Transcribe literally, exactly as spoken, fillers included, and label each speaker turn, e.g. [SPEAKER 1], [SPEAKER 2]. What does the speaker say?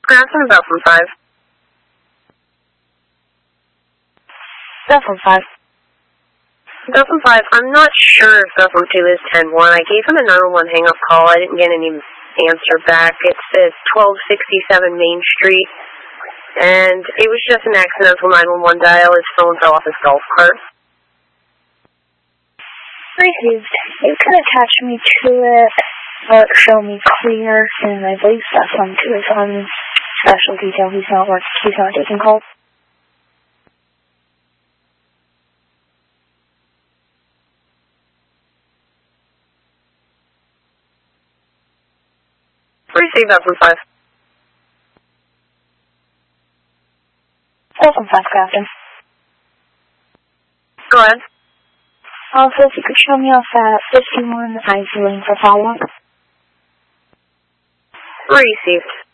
[SPEAKER 1] Grafton about from five.
[SPEAKER 2] About from five.
[SPEAKER 1] About from five. I'm not sure if about from two is ten one. I gave him a nine one one hang-up call. I didn't get any answer back. It says twelve sixty-seven Main Street. And it was just an accidental nine one one dial. His phone fell off his golf cart.
[SPEAKER 2] Received. You can attach me to it, but show me clear, and I believe that's on to his own special detail. He's not working. He's not taking calls.
[SPEAKER 1] Receive that from five.
[SPEAKER 2] That from five, Captain.
[SPEAKER 1] Go ahead.
[SPEAKER 2] Also, if you could show me off at fifty-one, I'm willing for follow-up.
[SPEAKER 1] Received.